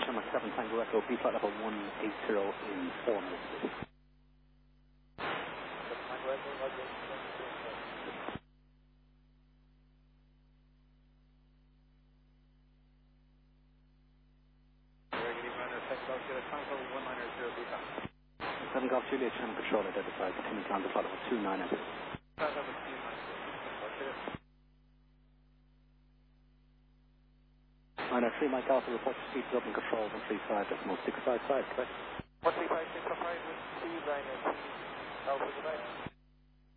Denmark 7 Tango Echo, B flight level 180 in 4 minutes, please. Tango Echo, Roger. Tango 190 B flight. 7 Golf Juliet, channel control identified, continuing climb to flight level 29 enters. Flight level 29. 903 Mike Alpha, report to speed, open control 135.655, correct? 135.655 with C, 903, Alpha, goodbye.